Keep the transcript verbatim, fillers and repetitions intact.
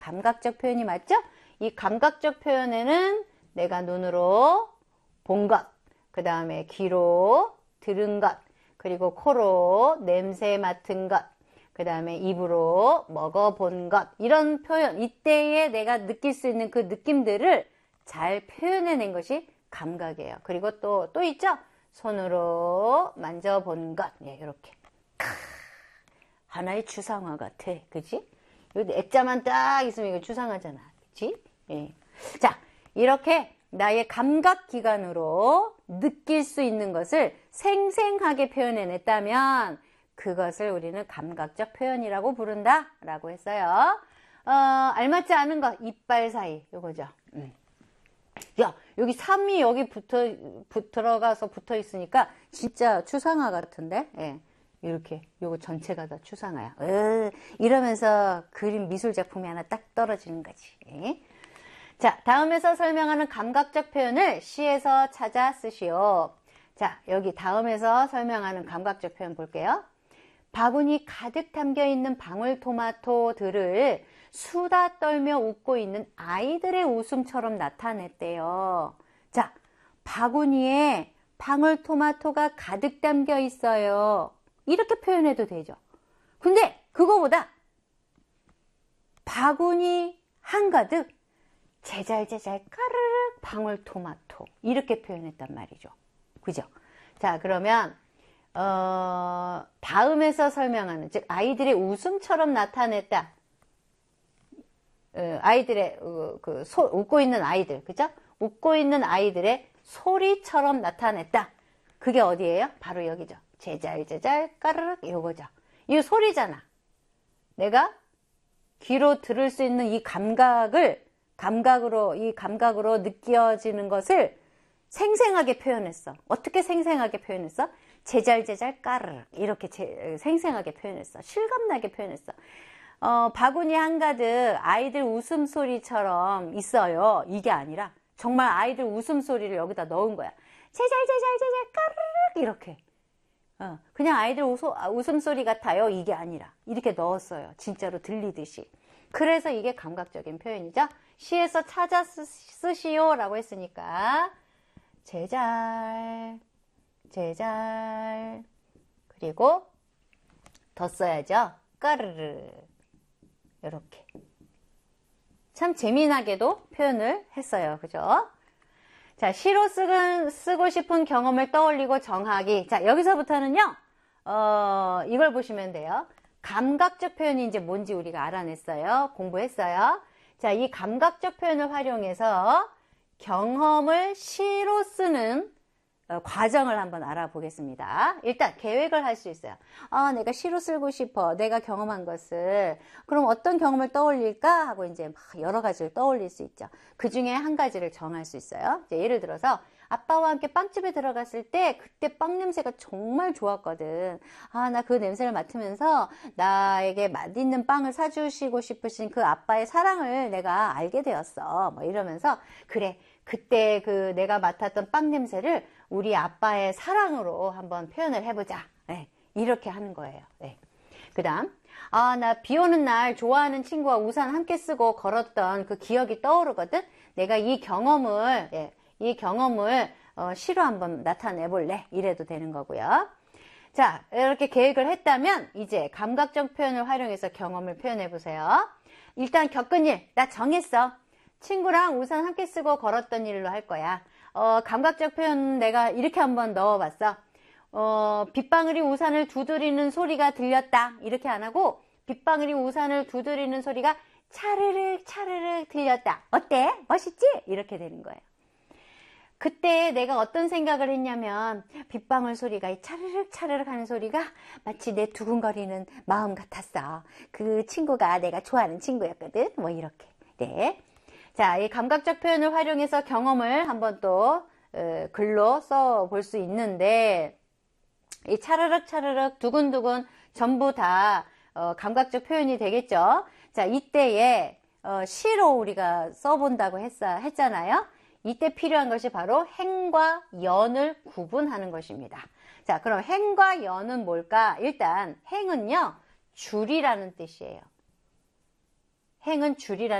감각적 표현이 맞죠? 이 감각적 표현에는 내가 눈으로 본 것, 그 다음에 귀로 들은 것, 그리고 코로 냄새 맡은 것, 그 다음에 입으로 먹어본 것, 이런 표현, 이때에 내가 느낄 수 있는 그 느낌들을 잘 표현해낸 것이 감각이에요. 그리고 또, 또 있죠? 손으로 만져본 것, 예, 이렇게. 하나의 추상화 같아, 그지? 여기 액자만 딱 있으면 이거 추상하잖아, 그치? 예. 자, 이렇게 나의 감각 기관으로 느낄 수 있는 것을 생생하게 표현해냈다면 그것을 우리는 감각적 표현이라고 부른다 라고 했어요. 어, 알맞지 않은 것, 이빨 사이, 요거죠. 음. 야, 여기 삼이 여기 붙어, 붙, 들어가서 붙어 있으니까 진짜 추상화 같은데? 예. 이렇게, 요거 전체가 다 추상화야. 으, 이러면서 그림 미술 작품이 하나 딱 떨어지는 거지. 예. 자, 다음에서 설명하는 감각적 표현을 시에서 찾아 쓰시오. 자, 여기 다음에서 설명하는 감각적 표현 볼게요. 바구니 가득 담겨있는 방울토마토들을 수다 떨며 웃고 있는 아이들의 웃음처럼 나타냈대요. 자, 바구니에 방울토마토가 가득 담겨 있어요. 이렇게 표현해도 되죠. 근데 그거보다 바구니 한가득 제잘제잘 까르륵 방울토마토 이렇게 표현했단 말이죠. 그죠? 자, 그러면 어, 다음에서 설명하는, 즉 아이들의 웃음처럼 나타냈다. 어, 아이들의 어, 그 소, 웃고 있는 아이들, 그죠? 웃고 있는 아이들의 소리처럼 나타냈다. 그게 어디예요? 바로 여기죠. 제잘제잘 까르륵 이거죠. 이 소리잖아. 내가 귀로 들을 수 있는 이 감각을 감각으로 이 감각으로 느껴지는 것을 생생하게 표현했어. 어떻게 생생하게 표현했어? 제잘제잘 까르륵 이렇게 제, 생생하게 표현했어. 실감나게 표현했어. 어, 바구니 한가득 아이들 웃음소리처럼 있어요. 이게 아니라 정말 아이들 웃음소리를 여기다 넣은 거야. 제잘제잘제잘 까르륵 이렇게. 어, 그냥 아이들 웃어, 웃음소리 같아요. 이게 아니라 이렇게 넣었어요. 진짜로 들리듯이. 그래서 이게 감각적인 표현이죠. 시에서 찾아 쓰, 쓰시오 라고 했으니까 제잘 제잘 그리고 더 써야죠. 까르르 이렇게 참 재미나게도 표현을 했어요. 그죠? 자, 시로 쓰근, 쓰고 싶은 경험을 떠올리고 정하기. 자, 여기서부터는요 어, 이걸 보시면 돼요. 감각적 표현이 이제 뭔지 우리가 알아냈어요. 공부했어요. 자, 이 감각적 표현을 활용해서 경험을 시로 쓰는 과정을 한번 알아보겠습니다. 일단 계획을 할 수 있어요. 아, 내가 시로 쓰고 싶어. 내가 경험한 것을. 그럼 어떤 경험을 떠올릴까? 하고 이제 막 여러 가지를 떠올릴 수 있죠. 그 중에 한 가지를 정할 수 있어요. 이제 예를 들어서 아빠와 함께 빵집에 들어갔을 때 그때 빵 냄새가 정말 좋았거든. 아, 나 그 냄새를 맡으면서 나에게 맛있는 빵을 사주시고 싶으신 그 아빠의 사랑을 내가 알게 되었어. 뭐 이러면서 그래. 그때 그 내가 맡았던 빵 냄새를 우리 아빠의 사랑으로 한번 표현을 해보자. 네, 이렇게 하는 거예요. 네. 그 다음, 아, 나 비 오는 날 좋아하는 친구와 우산 함께 쓰고 걸었던 그 기억이 떠오르거든. 내가 이 경험을, 예, 이 경험을 어, 시로 한번 나타내 볼래. 이래도 되는 거고요. 자, 이렇게 계획을 했다면 이제 감각적 표현을 활용해서 경험을 표현해 보세요. 일단 겪은 일, 나 정했어. 친구랑 우산 함께 쓰고 걸었던 일로 할 거야. 어, 감각적 표현 내가 이렇게 한번 넣어봤어. 어, 빗방울이 우산을 두드리는 소리가 들렸다. 이렇게 안 하고 빗방울이 우산을 두드리는 소리가 차르륵 차르륵 들렸다. 어때? 멋있지? 이렇게 되는 거예요. 그때 내가 어떤 생각을 했냐면 빗방울 소리가 차르륵 차르륵 하는 소리가 마치 내 두근거리는 마음 같았어. 그 친구가 내가 좋아하는 친구였거든. 뭐 이렇게. 네. 자, 이 감각적 표현을 활용해서 경험을 한번 또 어, 글로 써 볼 수 있는데 이 차르륵 차르륵 두근두근 전부 다 어, 감각적 표현이 되겠죠. 자, 이때에 어, 시로 우리가 써본다고 했, 했잖아요. 이때 필요한 것이 바로 행과 연을 구분하는 것입니다. 자, 그럼 행과 연은 뭘까? 일단 행은요 줄이라는 뜻이에요. 행은 줄이라는